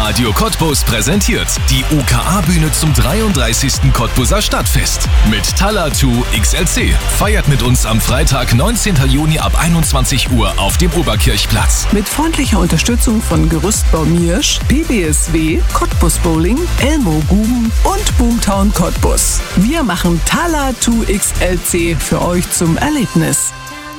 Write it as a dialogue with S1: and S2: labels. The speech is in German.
S1: Radio Cottbus präsentiert die UKA-Bühne zum 33. Cottbuser Stadtfest mit Talatu XLC. Feiert mit uns am Freitag, 19. Juni ab 21 Uhr auf dem Oberkirchplatz.
S2: Mit freundlicher Unterstützung von Gerüstbau Miersch, PBSW, Cottbus Bowling, Elmo Guben und Boomtown Cottbus. Wir machen Talatu XLC für euch zum Erlebnis.